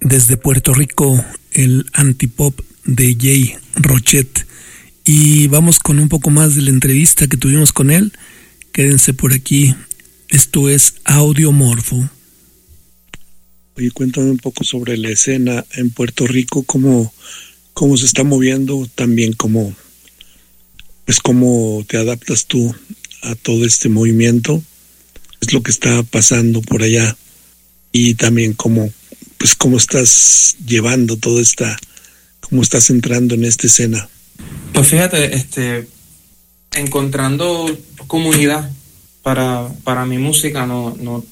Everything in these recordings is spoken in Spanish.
desde Puerto Rico, el antipop de Jay Rochet. Y vamos con un poco más de la entrevista que tuvimos con él. Quédense por aquí. Esto es Audiomorfo. Oye, cuéntame un poco sobre la escena en Puerto Rico, cómo se está moviendo, también cómo te adaptas tú a todo este movimiento, es lo que está pasando por allá, y también cómo estás llevando cómo estás entrando en esta escena. Pues fíjate, encontrando comunidad para mi música no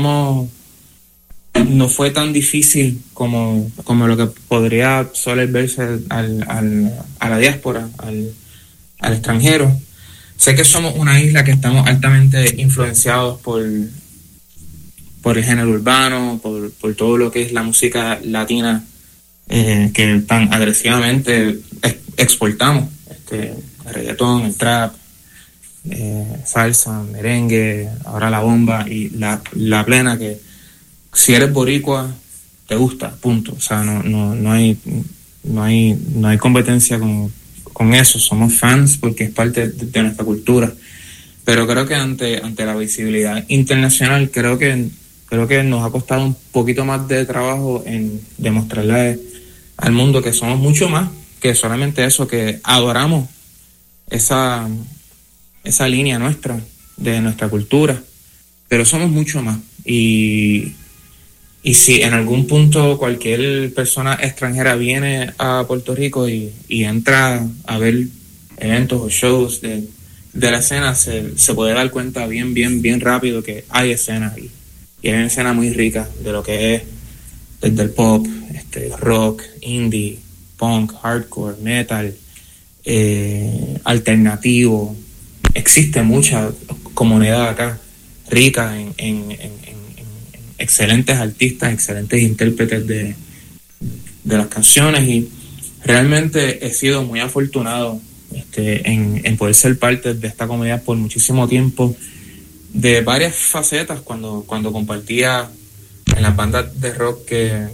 fue tan difícil como lo que podría suele verse a la diáspora, al extranjero. Sé que somos una isla que estamos altamente influenciados por el género urbano, por todo lo que es la música latina, que tan agresivamente exportamos, el reggaetón, el trap, salsa, merengue, ahora la bomba y la plena, que si eres boricua te gusta, punto. O sea, no hay competencia con eso. Somos fans porque es parte de nuestra cultura. Pero creo que ante la visibilidad internacional, creo que nos ha costado un poquito más de trabajo en demostrarle al mundo que somos mucho más que solamente eso, que adoramos esa línea nuestra, de nuestra cultura, pero somos mucho más. Y si en algún punto cualquier persona extranjera viene a Puerto Rico y entra a ver eventos o shows de la escena, se puede dar cuenta bien rápido que hay escena y hay una escena muy rica de lo que es desde el pop, rock, indie, punk, hardcore, metal, alternativo. Existe mucha comunidad acá rica en excelentes artistas, excelentes intérpretes de las canciones, y realmente he sido muy afortunado en poder ser parte de esta comunidad por muchísimo tiempo, de varias facetas, cuando compartía en las bandas de rock que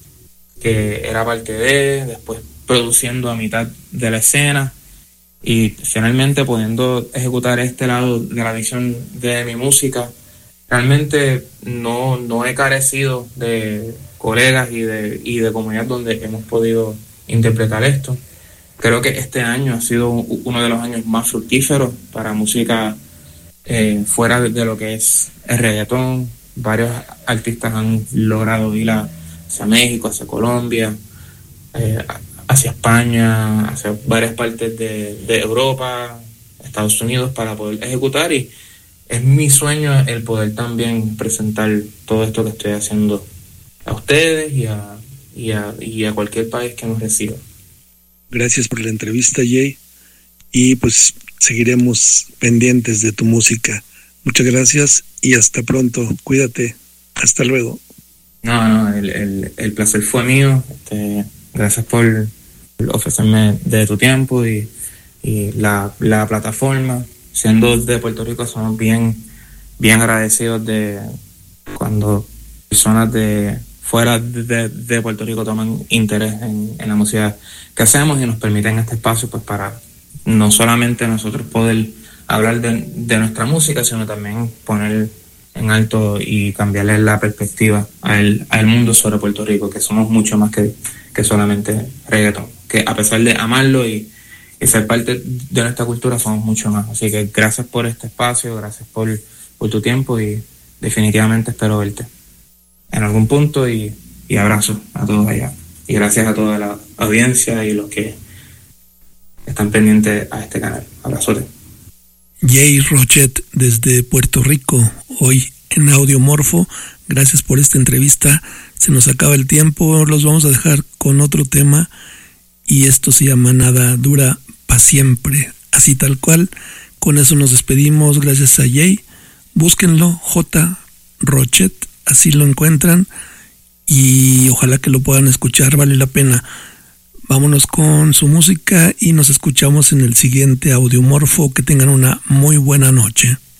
era parte de, después produciendo a mitad de la escena y finalmente pudiendo ejecutar este lado de la visión de mi música. Realmente no he carecido de colegas y de comunidad donde hemos podido interpretar esto. Creo que este año ha sido uno de los años más fructíferos para música fuera de lo que es el reggaetón. Varios artistas han logrado ir hacia México, hacia Colombia, hacia España, hacia varias partes de Europa, Estados Unidos, para poder ejecutar, y es mi sueño el poder también presentar todo esto que estoy haciendo a ustedes y a cualquier país que nos reciba. Gracias por la entrevista, Jay, y pues seguiremos pendientes de tu música. Muchas gracias y hasta pronto. Cuídate. Hasta luego. No, el placer fue mío. Gracias por ofrecerme de tu tiempo y la plataforma. Siendo de Puerto Rico, somos bien agradecidos de cuando personas de fuera de Puerto Rico toman interés en la música que hacemos y nos permiten este espacio, pues, para no solamente nosotros poder hablar de nuestra música, sino también poner en alto y cambiarle la perspectiva al mundo sobre Puerto Rico, que somos mucho más que solamente reggaetón, que a pesar de amarlo y ser parte de nuestra cultura, somos mucho más. Así que gracias por este espacio, gracias por tu tiempo, y definitivamente espero verte en algún punto, y abrazo a todos allá. Y gracias a toda la audiencia y los que están pendientes a este canal. Abrazote. Jay Rochet desde Puerto Rico, hoy en Audiomorfo. Gracias por esta entrevista. Se nos acaba el tiempo, los vamos a dejar con otro tema, y esto se llama Nada Dura Pa' Siempre, así tal cual. Con eso nos despedimos. Gracias a Jay. Búsquenlo, J. Rochet, así lo encuentran, y ojalá que lo puedan escuchar, vale la pena. Vámonos con su música y nos escuchamos en el siguiente Audiomorfo. Que tengan una muy buena noche.